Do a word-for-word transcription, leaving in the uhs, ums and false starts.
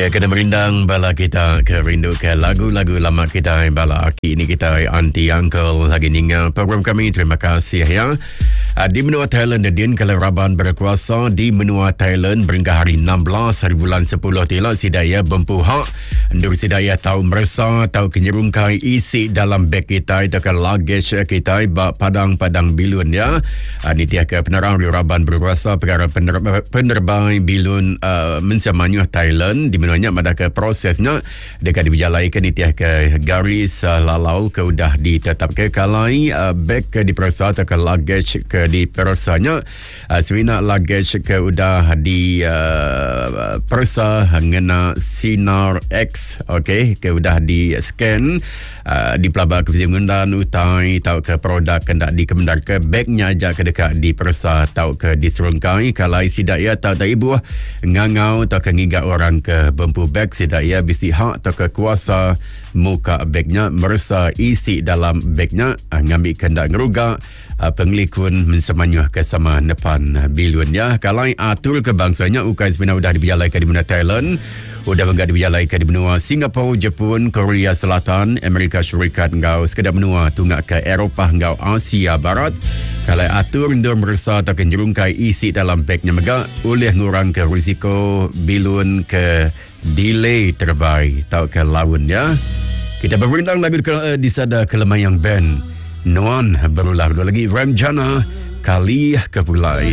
Ya, kena merindang bala kita kerindu ke lagu-lagu lama kita bala aki ini kita anti uncle lagi ningal program kami. Terima kasih ya. Uh, di benua Thailand, Din kalau Raban berkuasa di benua Thailand berhingga hari enam belas hari bulan sepuluh tila sidaya bempuhak ndur sidaya tahu merasa tahu kenyerungkai isi dalam beg kita itu ke luggage kita ba padang-padang bilun ya. Uh, ni tiak ke penerang di Raban berkuasa perkara penerbangan penerbangan bilun uh, mensamanya Thailand di menuanya pada ke prosesnya dekat diberjalaikan ni tiak ke garis uh, lalau ke udah ditetap ke kalai uh, beg ke diperasa atau ke luggage ke di perasanya uh, sebenarnya luggage ke udah di uh, perasa ngena sinar X okey ke udah di scan uh, di pelabak kepentingan utai tahu ke produk kendak dikemendar ke bagnya aja ke dekat di perasa tahu ke diserungkai kalau sidak ya tahu tak ibu ngangau tahu ke ngiga orang ke bempu bag sidak ya bisi hak tahu ke kuasa muka bagnya merasa isi dalam bagnya uh, ngambil kendak ngerugak uh, penglikun mensemanya ke sama depan bilun ya. Kalau atur kebangsanya ukai sebenarnya sudah diberjalaikan di benua Thailand, sudah enggak diberjalaikan di benua Singapura, Jepun, Korea Selatan, Amerika Syarikat engkau sekedar benua tunggak ke Eropah engkau Asia Barat. Kalau atur ndur merasa tak kenjerungkai isi dalam bagnya mega oleh ngurang ke risiko bilun ke delay terbaik tahu ke lawan ya. Kita berbincang lagu uh, di sada Kelemayang Band Nuan berulah dua lagi Ramjana kali kepulai.